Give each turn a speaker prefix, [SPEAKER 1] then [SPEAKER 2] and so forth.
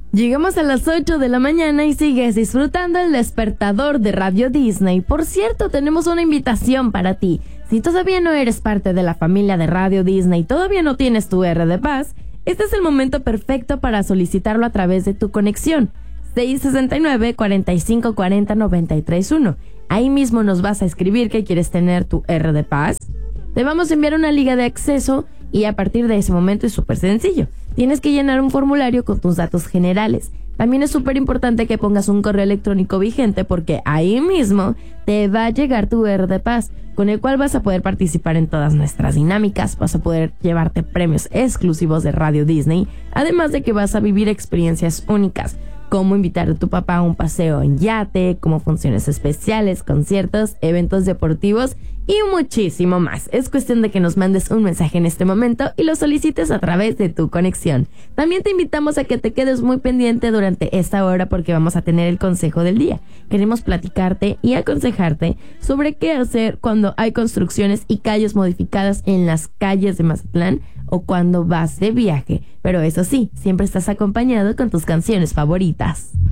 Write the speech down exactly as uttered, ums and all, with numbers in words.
[SPEAKER 1] Llegamos a las ocho de la mañana y sigues disfrutando el despertador de Radio Disney. Por cierto, tenemos una invitación para ti. Si todavía no eres parte de la familia de Radio Disney y todavía no tienes tu R de Paz, este es el momento perfecto para solicitarlo a través de tu conexión. seis sesenta y nueve, cuarenta y cinco cuarenta, noventa y tres uno. Ahí mismo nos vas a escribir que quieres tener tu R de Paz. Te vamos a enviar una liga de acceso y a partir de ese momento es súper sencillo. Tienes que llenar un formulario con tus datos generales. También es súper importante que pongas un correo electrónico vigente porque ahí mismo te va a llegar tu R de Paz, con el cual vas a poder participar en todas nuestras dinámicas, vas a poder llevarte premios exclusivos de Radio Disney, además de que vas a vivir experiencias únicas, como invitar a tu papá a un paseo en yate, como funciones especiales, conciertos, eventos deportivos y muchísimo más. Es cuestión de que nos mandes un mensaje en este momento y lo solicites a través de tu conexión. También te invitamos a que te quedes muy pendiente durante esta hora porque vamos a tener el consejo del día. Queremos platicarte y aconsejarte sobre qué hacer cuando hay construcciones y calles modificadas en las calles de Mazatlán o cuando vas de viaje. Pero eso sí, siempre estás acompañado con tus canciones favoritas.